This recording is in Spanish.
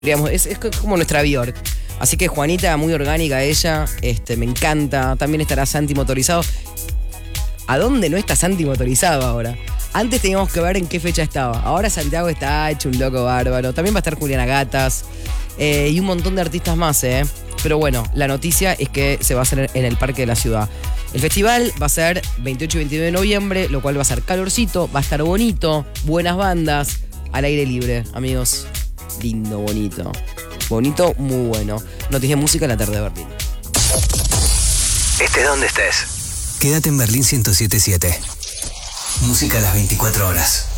Digamos, es como nuestra Bjork. Así que Juanita, muy orgánica ella, me encanta. También estará Santi Motorizado. ¿A dónde no está Santi Motorizado ahora? Antes teníamos que ver en qué fecha estaba. Ahora Santiago está hecho un loco bárbaro. También va a estar Juliana Gatas. Y un montón de artistas más, Pero bueno, la noticia es que se va a hacer en el Parque de la Ciudad. El festival va a ser 28 y 29 de noviembre, lo cual va a ser calorcito, va a estar bonito, buenas bandas, al aire libre, amigos. Lindo, bonito. Bonito, muy bueno. Noticias de música en la tarde de Berlín. Estés donde estés. Quédate en Berlín 107.7. Música a las 24 horas.